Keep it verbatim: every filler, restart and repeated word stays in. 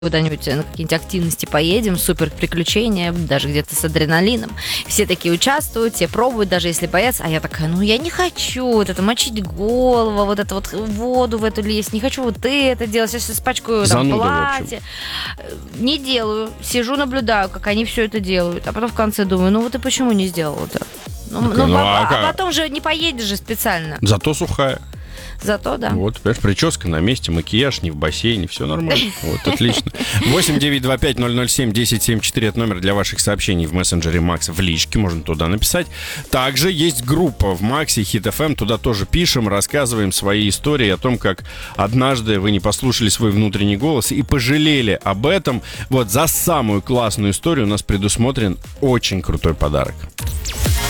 куда-нибудь на какие-нибудь активности поедем, супер приключения, даже где-то с адреналином. Все такие участвуют, все пробуют, даже если боятся. А я такая, ну я не хочу вот это мочить голову, вот это вот воду в эту лезть, не хочу вот это делать, сейчас испачкаю там Зануда, платье. Не делаю, сижу, наблюдаю, как они все это делают. А потом в конце думаю, ну вот и почему не сделала-то? Ну, Так, ну, ну, а, а как? а потом же не поедешь же специально. Зато сухая. Зато, да. Вот, понимаешь, прическа на месте, макияж не в бассейне, все нормально. Вот, отлично. восемь девятьсот двадцать пять ноль ноль семь десять семьдесят четыре, это номер для ваших сообщений в мессенджере Макс в личке, можно туда написать. Также есть группа в Максе Хит эф эм, туда тоже пишем, рассказываем свои истории о том, как однажды вы не послушали свой внутренний голос и пожалели об этом. Вот, за самую классную историю у нас предусмотрен очень крутой подарок.